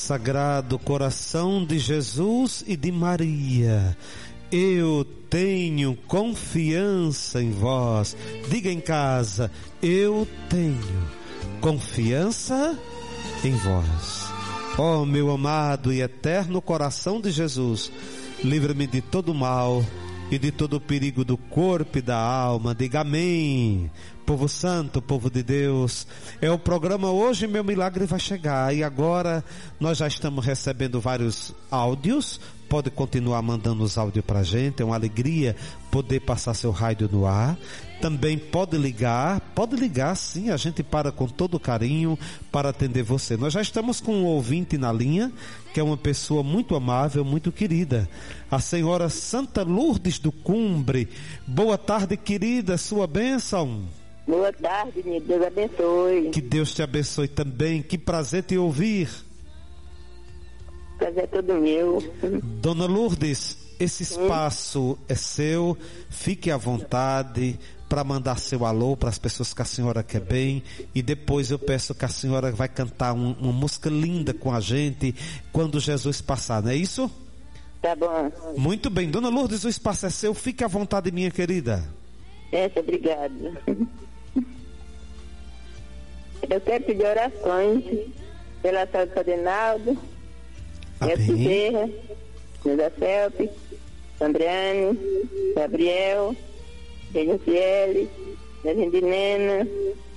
Sagrado Coração de Jesus e de Maria, eu tenho confiança em vós. Diga em casa: eu tenho confiança em vós. Ó meu amado e eterno coração de Jesus, livra-me de todo mal e de todo perigo do corpo e da alma. Diga amém. Povo santo, povo de Deus, é o programa Hoje Meu Milagre Vai Chegar. E agora nós já estamos recebendo vários áudios. Pode continuar mandando os áudios pra gente, é uma alegria poder passar seu rádio no ar. Também pode ligar sim, a gente para com todo carinho para atender você. Nós já estamos com um ouvinte na linha, que é uma pessoa muito amável, muito querida, a senhora Santa Lourdes do Cumbre. Boa tarde, querida, sua bênção. Boa tarde, Deus abençoe. Que Deus te abençoe também, que prazer te ouvir. Prazer é todo meu. Dona Lourdes, esse espaço é seu, fique à vontade para mandar seu alô para as pessoas que a senhora quer bem, e depois eu peço que a senhora vai cantar uma música linda com a gente quando Jesus passar, não é isso? Tá bom. Muito bem, Dona Lourdes, o espaço é seu, fique à vontade, minha querida. Obrigada. Eu quero pedir orações pela saúde do Adenaldo, Nelson Serra, Nilda Felpe, Andreane, Gabriel, Renaciele, Nena,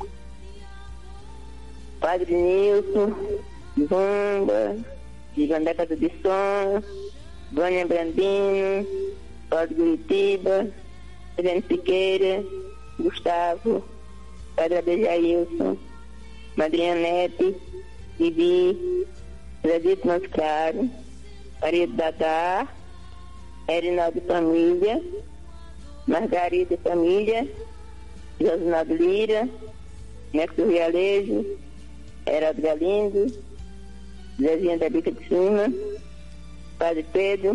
Padre Nilson, Zumba, Gigandé Casa de Som, Vânia Brandino, Paulo Curitiba, Helene Siqueira, Gustavo, Padre Abejailson, Madrinha Nete, Bibi, Zedito Mascaro, Maria Dadá, Erinaldo Família, Margarida Família, Josinaldo Lira, Neto do Realejo, Heraldo Galindo, Zezinha da Bica de Cima, Padre Pedro.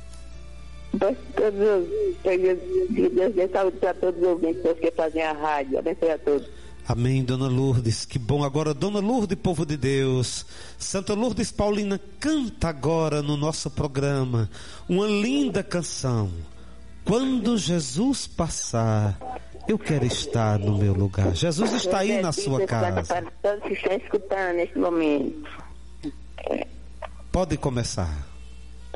Que Deus dê saúde para todos os ouvintes que fazem a rádio. Abençoe a todos. Amém, Dona Lourdes, que bom. Agora, Dona Lourdes, povo de Deus, Santa Lourdes Paulina, canta agora no nosso programa uma linda canção. Quando Jesus passar, eu quero estar no meu lugar. Jesus está aí na sua casa. Para todos que estão escutando nesse momento. Pode começar.